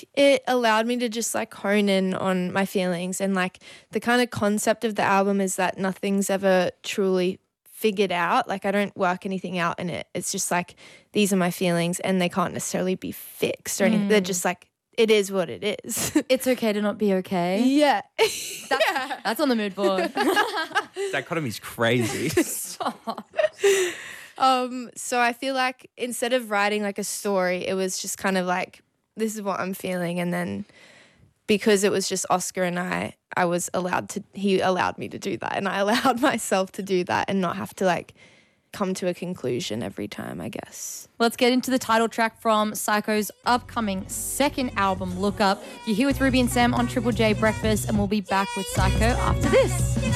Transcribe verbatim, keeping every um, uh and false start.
think it allowed me to just like hone in on my feelings, and like the kind of concept of the album is that nothing's ever truly figured out. Like I don't work anything out in it. It's just like these are my feelings and they can't necessarily be fixed or anything. Mm. They're just like, it is what it is. It's okay to not be okay. Yeah. That's, yeah. that's on the mood board. Dichotomy's crazy. Stop. Um, so I feel like instead of writing like a story, it was just kind of like, this is what I'm feeling. And then because it was just Oscar and I, I was allowed to, he allowed me to do that. And I allowed myself to do that and not have to like come to a conclusion every time, I guess. Let's get into the title track from Psycho's upcoming second album, Look Up. You're here with Ruby and Sam on Triple J Breakfast, and we'll be back with Psycho after this.